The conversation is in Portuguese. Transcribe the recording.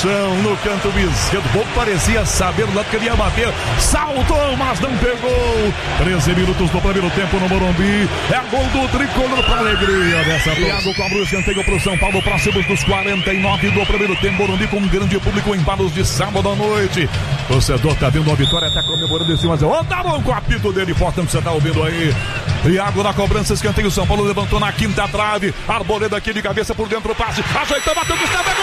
chão, no canto esquerdo. Pouco parecia saber lá que ele ia bater. Saltou, mas não pegou. 13 minutos do primeiro tempo no Morumbi. É gol do tricolor para alegria dessa. Thiago cobra o escanteio para o São Paulo, próximos dos 49 do primeiro tempo. Morumbi com um grande público em Palos de sábado à noite. O torcedor tá vendo a vitória, até comemorando em cima. Ô, tá bom com o apito dele, portanto você tá ouvindo aí. Thiago na cobrança, escanteio. São Paulo levantou na quinta trave. Arboleda aqui de cabeça por dentro, passe. Ajeitou, bateu, Gustavo.